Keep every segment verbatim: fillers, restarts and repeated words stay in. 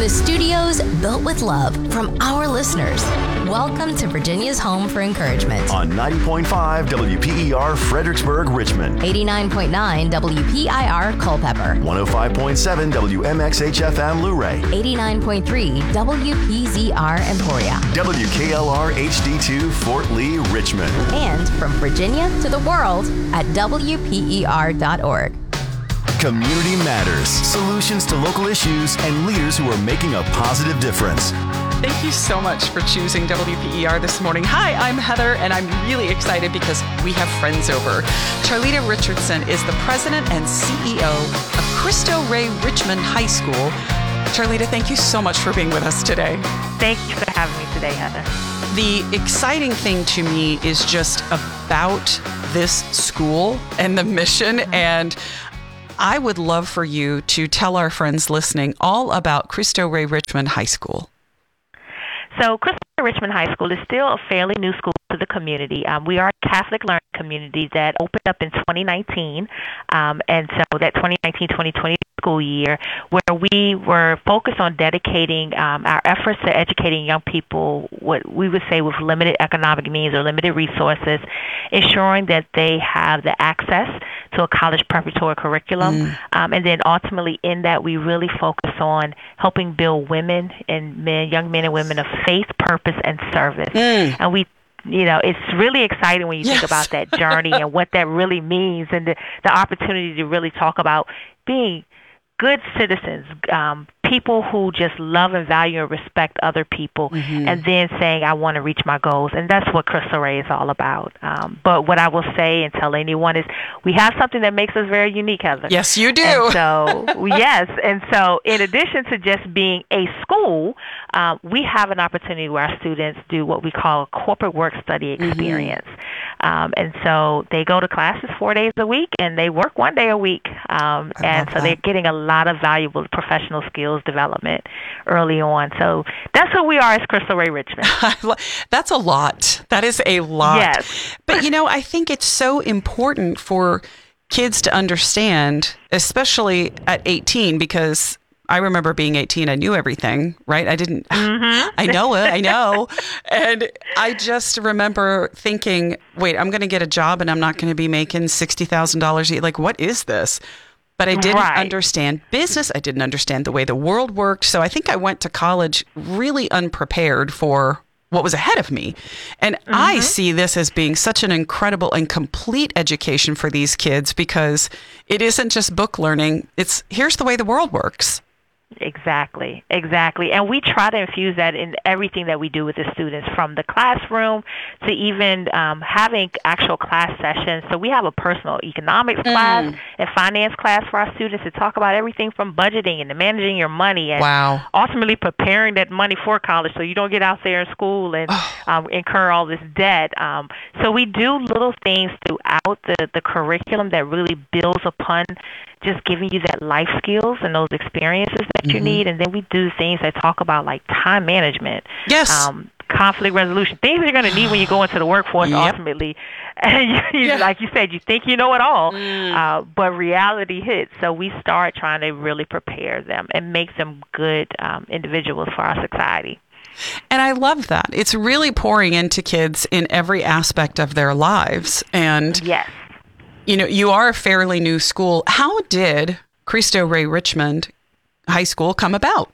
the studios built with love from our listeners. Welcome to Virginia's home for encouragement. On ninety point five W P E R Fredericksburg, Richmond. eighty-nine point nine W P I R Culpeper. one oh five point seven W M X H F M Luray. eighty-nine point three W P Z R Emporia. W K L R H D two Fort Lee, Richmond. And from Virginia to the world at W P E R dot org. Community Matters. Solutions to local issues and leaders who are making a positive difference. Thank you so much for choosing W P E R this morning. Hi, I'm Heather, and I'm really excited because we have friends over. Charlita Richardson is the president and C E O of Cristo Rey Richmond High School. Charlita, thank you so much for being with us today. Thank you for having me today, Heather. The exciting thing to me is just about this school and the mission, mm-hmm. and I would love for you to tell our friends listening all about Cristo Rey Richmond High School. So Cristo Rey Richmond High School is still a fairly new school to the community. Um, we are a Catholic learning community that opened up in twenty nineteen, um, and so that twenty nineteen twenty twenty school year, where we were focused on dedicating um, our efforts to educating young people, what we would say with limited economic means or limited resources, ensuring that they have the access to a college preparatory curriculum, mm. um, and then ultimately in that we really focus on helping build women and men, young men and women of faith, purpose, and service. Mm. And we You know, it's really exciting when you yes. think about that journey and what that really means, and the, the opportunity to really talk about being good citizens, um, people who just love and value and respect other people, mm-hmm. and then saying, I want to reach my goals. And that's what Cristo Rey is all about. Um, but what I will say and tell anyone is we have something that makes us very unique, Heather. Yes, you do. And so, yes. And so in addition to just being a school, uh, we have an opportunity where our students do what we call a corporate work study experience. Mm-hmm. Um, and so they go to classes four days a week, and they work one day a week. Um, and so that. They're getting a lot of valuable professional skills development early on. So that's who we are as Cristo Rey Richmond. That's a lot. That is a lot. Yes. But, you know, I think it's so important for kids to understand, especially at eighteen, because I remember being eighteen, I knew everything, right? I didn't, mm-hmm. I know it, I know. And I just remember thinking, wait, I'm going to get a job and I'm not going to be making sixty thousand dollars a year. Like, what is this? But I didn't right. understand business. I didn't understand the way the world worked. So I think I went to college really unprepared for what was ahead of me. And mm-hmm. I see this as being such an incredible and complete education for these kids, because it isn't just book learning. It's here's the way the world works. Exactly, exactly. And we try to infuse that in everything that we do with the students, from the classroom to even um, having actual class sessions. So we have a personal economics mm. class and finance class for our students to talk about everything from budgeting and managing your money, and wow. ultimately preparing that money for college so you don't get out there in school and um, incur all this debt. Um, so we do little things throughout the, the curriculum that really builds upon just giving you that life skills and those experiences that you mm-hmm. need. And then we do things that talk about like time management, yes, um, conflict resolution, things you're going to need when you go into the workforce yep. ultimately. And you, you, yeah. like you said, you think you know it all, mm. uh, but reality hits. So we start trying to really prepare them and make them good um, individuals for our society. And I love that. It's really pouring into kids in every aspect of their lives. And yes. you know, you are a fairly new school. How did Cristo Rey Richmond High School come about?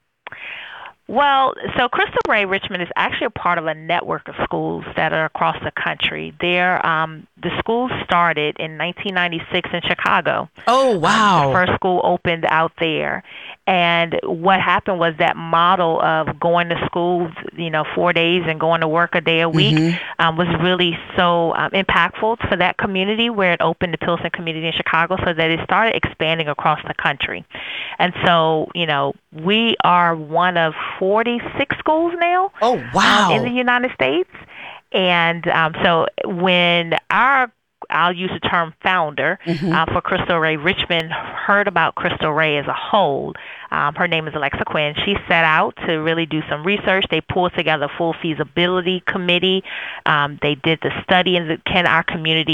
Well, so Cristo Rey Richmond is actually a part of a network of schools that are across the country. They're, um, the school started in nineteen ninety-six in Chicago. Oh, wow. Um, the first school opened out there. And what happened was that model of going to school, you know, four days and going to work a day a week mm-hmm. um, was really so um, impactful for that community, where it opened the Pilsen community in Chicago, so that it started expanding across the country. And so, you know, we are one of forty-six schools now. Oh, wow. Um, in the United States. And um, so when our I'll use the term founder mm-hmm. uh, for Cristo Rey Richmond heard about Cristo Rey as a whole. Um, her name is Alexa Quinn. She set out to really do some research. They pulled together a full feasibility committee. Um, they did the study and the, can our community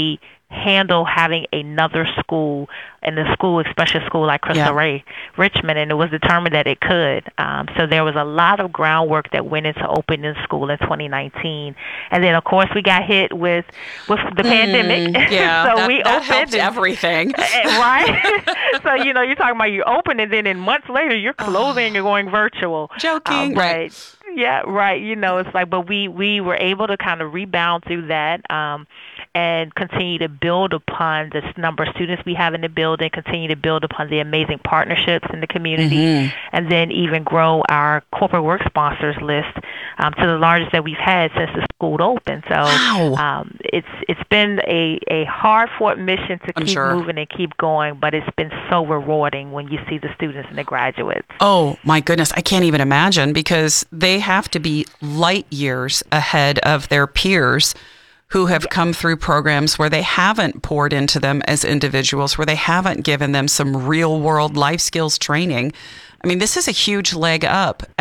handle having another school in the school, especially a school like Cristo Yeah. Rey, Richmond, and it was determined that it could. Um, so there was a lot of groundwork that went into opening the school in twenty nineteen, and then of course we got hit with with the pandemic. Yeah, so that, we that opened helped and- everything. right? So, you know, you're talking about you open and then in months later you're closing and going virtual. Joking, Um, right. but, yeah, right. You know, it's like, but we, we were able to kind of rebound through that um, and continue to build upon this number of students we have in the building, continue to build upon the amazing partnerships in the community, Mm-hmm. and then even grow our corporate work sponsors list um, to the largest that we've had since the school opened. So Wow. um, it's it's been a, a hard-fought mission to I'm keep sure. moving and keep going, but it's been so rewarding when you see the students and the graduates. Oh my goodness, I can't even imagine, because they have to be light years ahead of their peers who have come through programs where they haven't poured into them as individuals, where they haven't given them some real world life skills training. I mean, this is a huge leg up